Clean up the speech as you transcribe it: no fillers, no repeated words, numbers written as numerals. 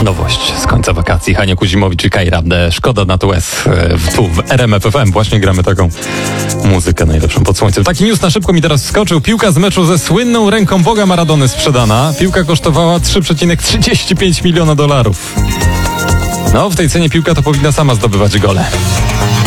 Nowość z końca wakacji. Hania Kuzimowicz i Kajra. Szkoda na to łez. Tu w RMF FM właśnie gramy taką muzykę najlepszą pod słońcem. Taki news na szybko mi teraz wskoczył. Piłka z meczu ze słynną ręką Boga Maradony sprzedana. Piłka kosztowała $3,35 miliona. No, w tej cenie piłka to powinna sama zdobywać gole.